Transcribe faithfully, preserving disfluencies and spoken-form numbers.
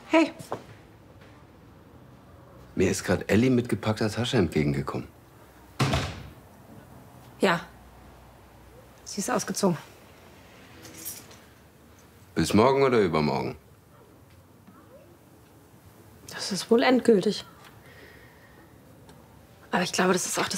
Hey. Mir ist gerade Elli mit gepackter Tasche entgegengekommen. Ja. Sie ist ausgezogen. Bis morgen oder übermorgen? Das ist wohl endgültig. Aber ich glaube, das ist auch das